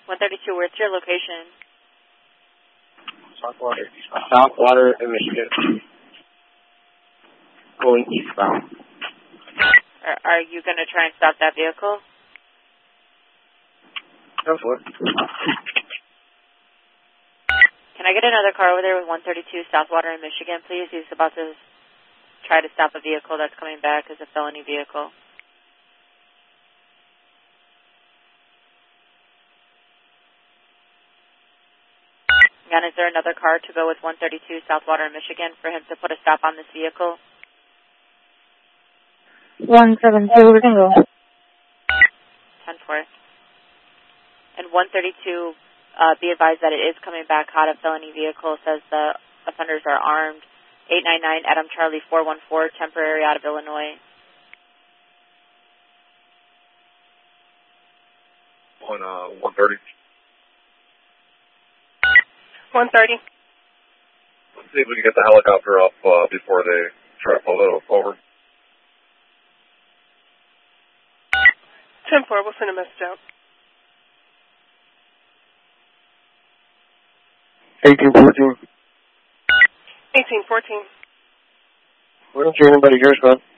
132, where's your location? Southwater in Michigan. Going eastbound. Are you going to try and stop that vehicle? Go for it. Can I get another car over there with 132 Southwater in Michigan, please? He's about to try to stop a vehicle that's coming back as a felony vehicle. And is there another car to go with 132 Southwater in Michigan for him to put a stop on this vehicle? 172, we can go. 10-4. And 132, be advised that it is coming back hot. A felony vehicle says the offenders are armed. 899 Adam Charlie 414, temporary out of Illinois. 130. 130. Let's see if we can get the helicopter up before they try to pull it over. 10-4, we'll send a message out. 1814. 1814. We don't see anybody here, Scott.